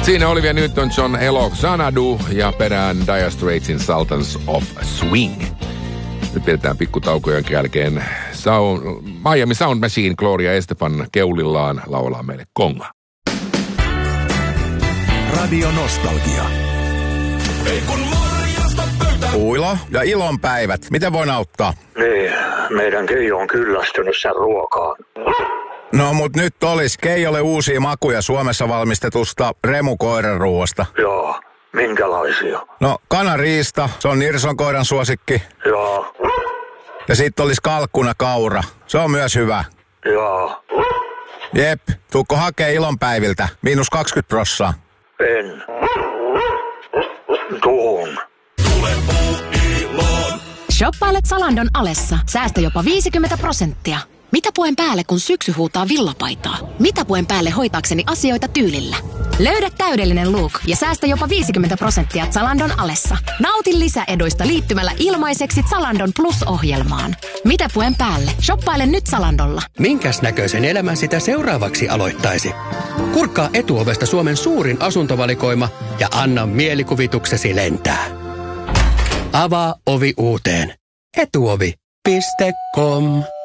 Siinä Olivia Newton-John, Elo Xanadu ja perään Dire Straitsin Sultans of Swing. Nyt pidetään pikkutauko, jonka jälkeen Miami Sound Machine Gloria Estefan keulillaan laulaa meille konga. Radio Nostalgia. Uilo ja ilonpäivät. Miten voin auttaa? Niin, meidän Keijo on kyllästynyt sen ruokaan. No mut nyt olis Keijolle uusia makuja Suomessa valmistetusta remukoiranruoasta. Joo, minkälaisia? No kanariista, se on Nirson koiran suosikki. Joo. Ja sit olis kalkkuna kaura, se on myös hyvä. Joo. Jep, tuukko hakee ilonpäiviltä, -20%. En. Tuun. Shoppailet Zalandon alessa. Säästä jopa 50%. Mitä puen päälle, kun syksy huutaa villapaitaa? Mitä puen päälle hoitaakseni asioita tyylillä? Löydä täydellinen look ja säästä jopa 50% Zalandon alessa. Nauti lisäeduista liittymällä ilmaiseksi Zalandon Plus-ohjelmaan. Mitä puen päälle? Shoppaile nyt Zalandolla. Minkäs näköisen elämän sitä seuraavaksi aloittaisi? Kurkkaa Etuovesta Suomen suurin asuntovalikoima ja anna mielikuvituksesi lentää. Avaa ovi uuteen. Etuovi.com